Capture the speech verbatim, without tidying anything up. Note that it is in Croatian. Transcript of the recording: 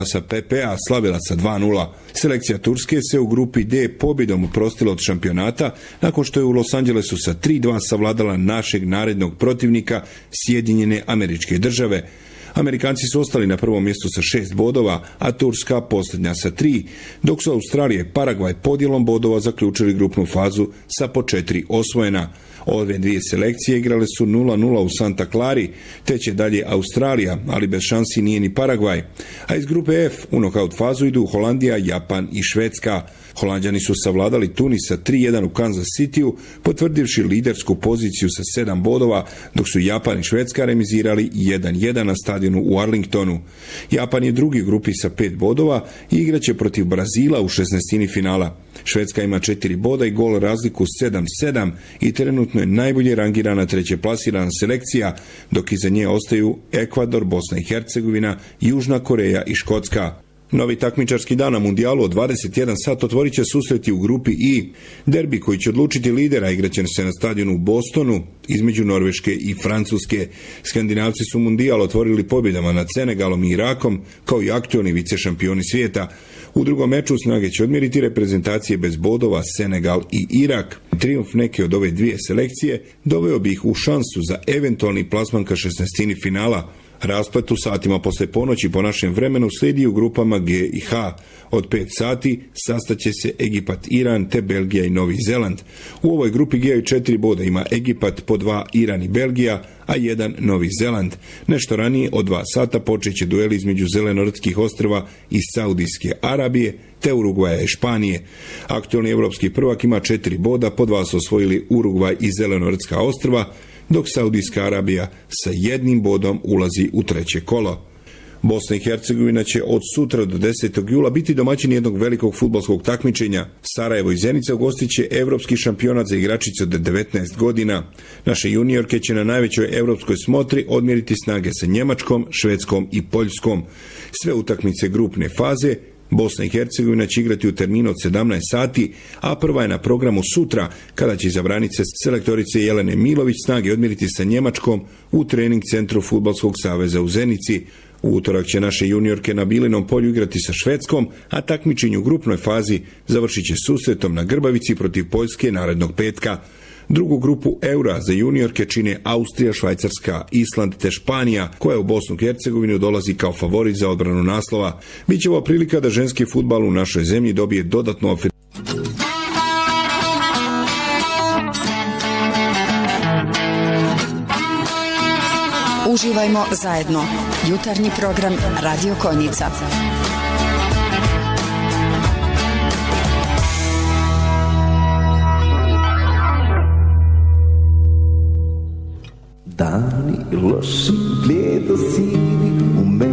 sa P P A slavila sa dva nula. Selekcija Turske se u grupi D pobjedom oprostila od šampionata nakon što je u Los Angelesu sa tri dva savladala našeg narednog protivnika Sjedinjene Američke Države. Amerikanci su ostali na prvom mjestu sa šest bodova, a Turska posljednja sa tri, dok su Australija i Paragvaj podjelom bodova zaključili grupnu fazu sa po četiri osvojena. Ove dvije selekcije igrale su nula nula u Santa Clari, te će dalje Australija, ali bez šansi nije ni Paragvaj. A iz grupe F u nokaut fazu idu Holandija, Japan i Švedska. Holanđani su savladali Tunis sa tri jedan u Kansas Cityu, potvrdivši lidersku poziciju sa sedam bodova, dok su Japan i Švedska remizirali jedan jedan na stadionu u Arlingtonu. Japan je drugi u grupi sa pet bodova i igraće protiv Brazila u šesnaestini finala. Švedska ima četiri boda i gol razliku sedam sedam i trenutno je najbolje rangirana treće plasirana selekcija, dok iza nje ostaju Ekvador, Bosna i Hercegovina, Južna Koreja i Škotska. Novi takmičarski dan na mundijalu od dvadeset jedan sat otvorit će susreti u grupi I. Derbi koji će odlučiti lidera igraće se na stadionu u Bostonu između Norveške i Francuske. Skandinavci su mundijal otvorili pobjedama nad Senegalom i Irakom kao i aktualni vice šampioni svijeta. U drugom meču snage će odmjeriti reprezentacije bez bodova Senegal i Irak. Trijumf neke od ove dvije selekcije doveo bi ih u šansu za eventualni plasman ka šesnaestini finala. Rasplet u satima posle ponoći po našem vremenu slijedi u grupama G i H. Od pet sati sastaće se Egipat, Iran te Belgija i Novi Zeland. U ovoj grupi G i četiri boda ima Egipat, po dva Iran i Belgija, a jedan Novi Zeland. Nešto ranije od dva sata počeće duel između Zelenortskih ostrva i Saudijske Arabije te Urugvaja i Španije. Aktualni evropski prvak ima četiri boda, po dva su osvojili Urugvaj i Zelenortska ostrva, dok Saudijska Arabija sa jednim bodom ulazi u treće kolo. Bosna i Hercegovina će od sutra do desetog jula biti domaćin jednog velikog fudbalskog takmičenja. Sarajevo i Zenica ugostit će evropski šampionat za igračice od devetnaest godina. Naše juniorke će na najvećoj evropskoj smotri odmjeriti snage sa Njemačkom, Švedskom i Poljskom. Sve utakmice grupne faze Bosna i Hercegovina će igrati u terminu od sedamnaest sati, a prva je na programu sutra, kada će izabranice selektorice Jelene Milović snage odmjeriti sa Njemačkom u trening centru Fudbalskog saveza u Zenici. U utorak će naše juniorke na Bilinom polju igrati sa Švedskom, a takmičenje u grupnoj fazi završit će susretom na Grbavici protiv Poljske narednog petka. Drugu grupu Eura za juniorke čine Austrija, Švajcarska, Island te Španija, koja u Bosnu i Hercegovinu dolazi kao favorit za odbranu naslova. Biće ovo prilika da ženski fudbal u našoj zemlji dobije dodatnu ofenzivnu. Uživajmo zajedno. Jutarnji program Radio Konjica. Dani loši, blijedo sivi, u meni